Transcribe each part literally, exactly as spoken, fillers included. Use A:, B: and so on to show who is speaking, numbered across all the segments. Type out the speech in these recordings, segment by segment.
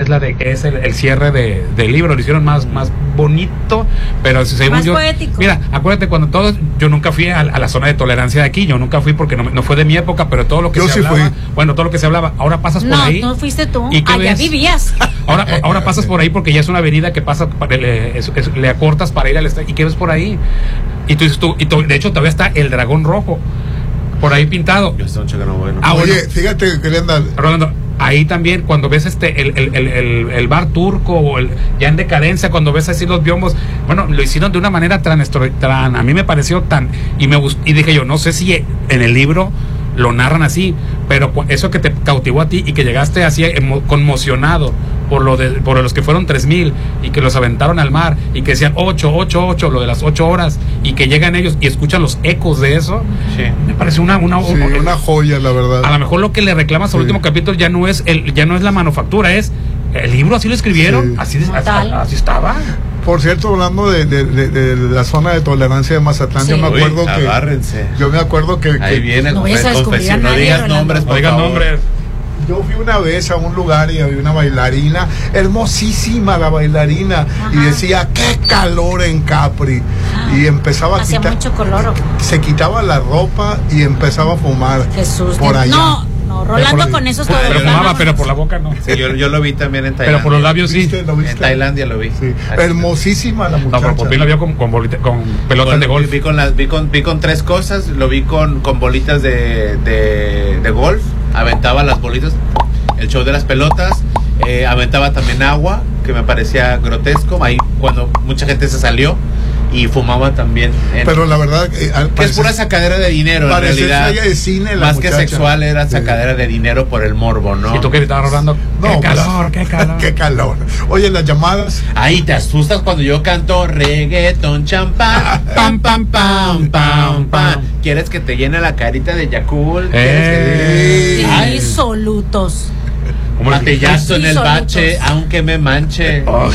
A: es la de es el, el cierre de, del libro, lo hicieron más, más bonito, pero según
B: más
A: yo,
B: poético.
A: Mira, acuérdate cuando todos, yo nunca fui a, a la zona de tolerancia de aquí, yo nunca fui porque no, no fue de mi época, pero todo lo que
C: yo
A: se
C: sí
A: hablaba,
C: fui.
A: bueno, todo lo que se hablaba, ahora pasas
B: no,
A: por ahí.
B: No, no fuiste tú,
A: ¿y qué
B: allá
A: ves?
B: vivías.
A: Ahora, ahora pasas por ahí porque ya es una avenida que pasa, le, es, es, le acortas para ir al estadio, ¿y qué ves por ahí? Y tú dices tú, y tú, de hecho todavía está el dragón rojo por ahí pintado.
D: Yo estoy checando bueno.
A: Ah,
C: Oye,
A: bueno.
C: fíjate, Glenda,
A: Rolando, ahí también cuando ves este el, el, el, el, el bar turco o el, ya en decadencia, cuando ves así los biombos, bueno, lo hicieron de una manera tan, tan a mí me pareció tan, y me gustó, y dije yo, no sé si en el libro lo narran así, pero eso que te cautivó a ti y que llegaste así emo, conmocionado por lo de por los que fueron tres mil y que los aventaron al mar y que decían ocho, ocho, ocho, lo de las ocho horas, y que llegan ellos y escuchan los ecos de eso,
D: sí.
A: me parece una una,
C: sí,
A: una
C: una joya, la verdad.
A: A lo mejor lo que le reclamas al sí. último capítulo ya no es el ya no es la manufactura, es el libro, así lo escribieron, sí. así, así, así estaba.
C: Por cierto, hablando de, de, de, de la zona de tolerancia de Mazatlán, sí. yo me acuerdo
D: Uy,
C: que
D: agárrense.
C: yo me acuerdo que,
D: ahí
C: que
D: viene
B: no,
D: confesión, no digas nombres,
A: no digas nombres.
C: Yo fui una vez a un lugar y había una bailarina, hermosísima la bailarina, ajá. y decía, qué calor en Capri. Ah, y empezaba a
B: hacía
C: quitar,
B: mucho color.
C: Se quitaba la ropa y empezaba a fumar.
B: Jesús,
C: por allá.
B: No, no, Rolando por, con eso es todo.
A: Pero fumaba, pero por la boca no.
D: Sí, yo, yo lo vi también en Tailandia.
A: Pero por los labios sí.
C: ¿Viste? ¿Lo viste?
D: En Tailandia lo vi.
C: Sí. Hermosísima la muchacha.
A: No, pero por fin la vio con, con, bolita, con pelotas
D: con,
A: de golf.
D: Vi con, las, vi, con, vi con tres cosas. Lo vi con, con bolitas de, de, de golf. Aventaba las bolitas. El show de las pelotas, eh, aventaba también agua, que me parecía grotesco, ahí cuando mucha gente se salió, y fumaba también. En,
C: pero la verdad, eh,
D: que parece, es pura sacadera de dinero, en realidad.
C: De cine, la
D: más
C: muchacha.
D: Que sexual, era sacadera sí. de dinero por el morbo, ¿no?
A: ¿Y tú qué estabas hablando?
C: No,
A: qué
C: pues,
A: calor, qué calor.
C: Qué calor. Oye, las llamadas.
D: Ahí te asustas cuando yo canto reggaeton champán, pam, pam, pam, pam, pam. ¿Quieres que te llene la carita de Yakult?
A: Eh.
D: Que...
B: Sí, Ay. solutos.
D: Matillazo en el bache, aunque me manche. Oh.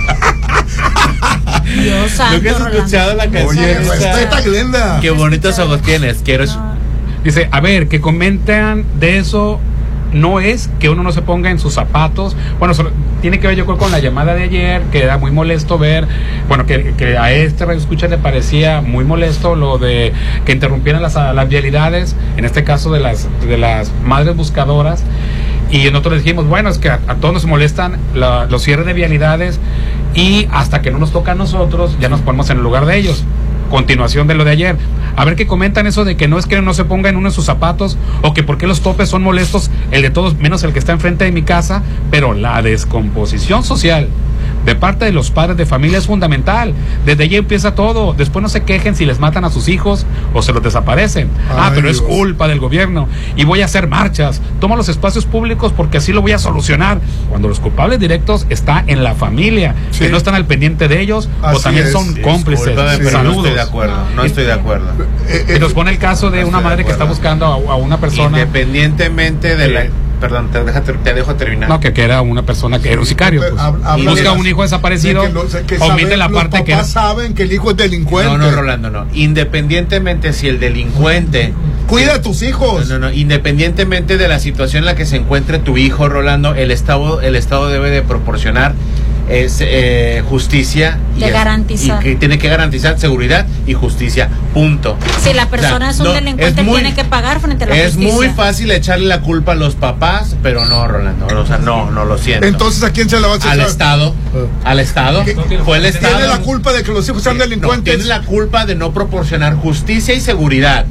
B: Dios santo.
D: ¿Nunca has escuchado la canción?
C: Oye, respeta, Glenda.
D: Qué bonitos ojos tienes. Quiero.
B: No.
A: Dice, a ver, que comentan de eso. No es que uno no se ponga en sus zapatos. Bueno, solo, tiene que ver yo creo con la llamada de ayer, que era muy molesto ver, bueno, que, que a este radio escucha le parecía muy molesto lo de que interrumpieran las, las vialidades, en este caso de las, de las madres buscadoras. Y nosotros les dijimos, bueno, es que a, a todos nos molestan la, los cierres de vialidades y hasta que no nos toca a nosotros, ya nos ponemos en el lugar de ellos. Continuación de lo de ayer. A ver qué comentan eso de que no es que no se ponga en uno de sus zapatos o que por qué los topes son molestos, el de todos menos el que está enfrente de mi casa, pero la descomposición social de parte de los padres de familia es fundamental. Desde allí empieza todo. Después no se quejen si les matan a sus hijos o se los desaparecen. Ay, ah, pero Dios. Es culpa del gobierno y voy a hacer marchas. Toma los espacios públicos porque así lo voy a solucionar. Cuando los culpables directos está en la familia, sí. que no están al pendiente de ellos así o también es. Son sí, cómplices.
D: Sí, Saludos. No estoy de acuerdo. No estoy de acuerdo.
A: Y nos pone el caso de no una madre de que está buscando a, a una persona.
D: Independientemente de sí. la... Perdón, te, deja, te dejo terminar.
A: No, que, que era una persona que era un sicario. Pues. Habla busca a un hijo desaparecido, de que lo, que omite saben, la parte
C: los
A: que...
C: Los papás saben que el hijo es delincuente.
D: No, no, Rolando, no. Independientemente si el delincuente...
C: Cuida a tus hijos.
D: No, no, no. Independientemente de la situación en la que se encuentre tu hijo, Rolando, el Estado, el Estado debe de proporcionar es eh, justicia
B: de
D: y,
B: garantizar.
D: y que tiene que garantizar seguridad y justicia, punto.
B: Si la persona o sea, es un no, delincuente es muy, tiene que pagar frente a la
D: es
B: justicia.
D: Es muy fácil echarle la culpa a los papás, pero no, Rolando, o sea, no, no lo siento.
C: Entonces, ¿a quién se la va a echar?
D: Al Estado, uh. al Estado. Fue el Estado.
C: Tiene la culpa de que los hijos sean delincuentes.
D: No, tiene la culpa de no proporcionar justicia y seguridad.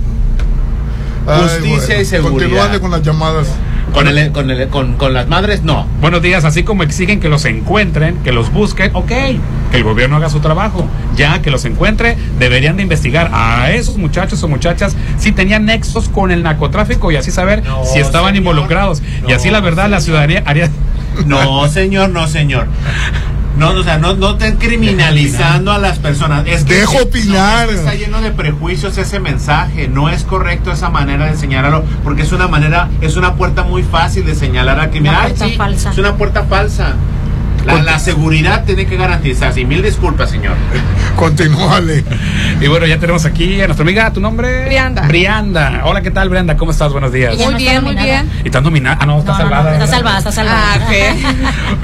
C: Ay,
D: justicia
C: bueno,
D: y seguridad.
C: Continúale con las llamadas.
D: Con, el, con, el, con, con las madres, no.
A: Buenos días, así como exigen que los encuentren, que los busquen, ok, que el gobierno haga su trabajo. Ya que los encuentre, deberían de investigar a esos muchachos o muchachas si tenían nexos con el narcotráfico y así saber no, si estaban señor. involucrados. No, y así la verdad señor. la ciudadanía haría...
D: No, señor, no, señor. No, o sea, no, no estén criminalizando a las personas. Es que
C: Dejo opinar.
D: No, es que está lleno de prejuicios ese mensaje. No es correcto esa manera de señalarlo, porque es una manera, es una puerta muy fácil de señalar al criminal.
B: Sí, falsa.
D: Es una puerta falsa. La, la seguridad tiene que garantizarse. Y mil disculpas, señor.
C: Continúale.
A: Y bueno, ya tenemos aquí a nuestra amiga. ¿Tu nombre?
E: Brianda.
A: Brianda. Hola, ¿qué tal, Brianda? ¿Cómo estás? Buenos días.
E: Muy bien, muy bien.
A: ¿Y estás nominada? Ah, no, está
B: no,
A: salvada.
B: No, no, está salvada, está salvada.
E: Ah, ok.